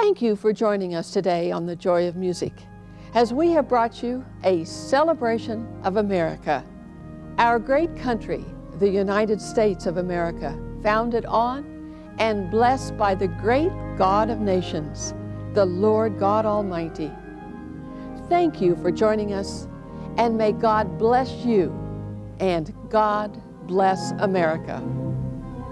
Thank you for joining us today on The Joy of Music, as we have brought you a celebration of America, our great country, the United States of America, founded on and blessed by the great God of nations, the Lord God Almighty. Thank you for joining us, and may God bless you, and God bless America.